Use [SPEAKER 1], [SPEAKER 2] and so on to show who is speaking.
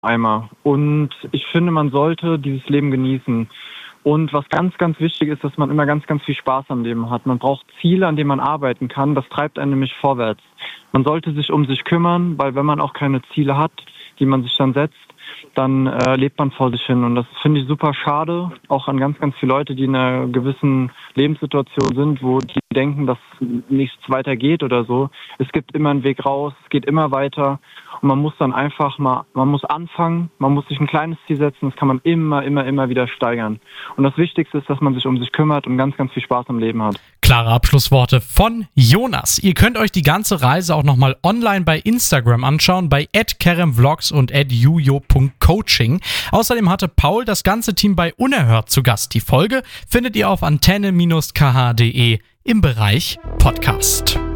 [SPEAKER 1] Eimer. Und ich finde, man sollte dieses Leben genießen. Und was ganz, ganz wichtig ist, dass man immer ganz, ganz viel Spaß am Leben hat. Man braucht Ziele, an denen man arbeiten kann. Das treibt einen nämlich vorwärts. Man sollte sich um sich kümmern, weil wenn man auch keine Ziele hat, die man sich dann setzt, dann lebt man vor sich hin. Und das finde ich super schade, auch an ganz, ganz viele Leute, die in einer gewissen Lebenssituation sind, wo die denken, dass nichts weiter geht oder so. Es gibt immer einen Weg raus, es geht immer weiter. Und man muss dann einfach man muss anfangen, man muss sich ein kleines Ziel setzen, das kann man immer wieder steigern. Und das Wichtigste ist, dass man sich um sich kümmert und ganz, ganz viel Spaß am Leben hat.
[SPEAKER 2] Klare Abschlussworte von Jonas. Ihr könnt euch die ganze Reise auch nochmal online bei Instagram anschauen, bei @keremvlogs und @jujo.coaching. Außerdem hatte Paul das ganze Team bei Unerhört zu Gast. Die Folge findet ihr auf antenne-kh.de im Bereich Podcast.